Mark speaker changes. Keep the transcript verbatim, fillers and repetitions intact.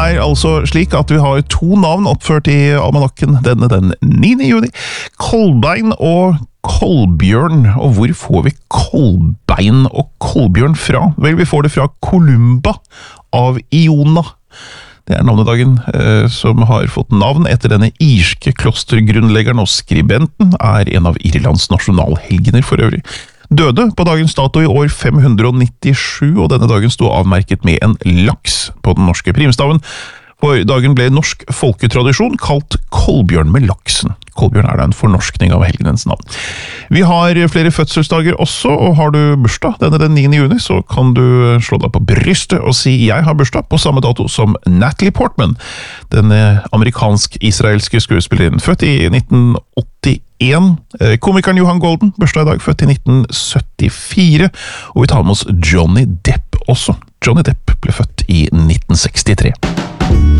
Speaker 1: er altså slik at vi har to navn oppført i almanakken denne den niende juni. Kolbein og Kolbjørn. Og hvor får vi Kolbein og Kolbjørn fra? Vel, vi får det fra Columba av Iona. Det er navnedagen eh, som har fått navn etter denne irske klostergrunnleggeren og skribenten, er en av Irlands nasjonalhelgener for øvrig. Døde på dagens dato i år fem hundre nittisju, og denne dagen sto avmerket med en laks på den norske primstaven. For dagen ble norsk folketradisjon kalt Kolbjørn med laksen. Kolbjørn er da en fornorskning av helgenens navn. Vi har flere fødselsdager også, og har du bursdag denne den niende juni, så kan du slå deg på brystet og si jeg har bursdag på samme dato som Natalie Portman, den amerikansk-israelske skuespilleren, født i nitten åttien. Komikeren Johan Golden, bursdag i dag, født i nitten syttifire, og vi tar med oss Johnny Depp også. Johnny Depp ble født i nitten sekstitre.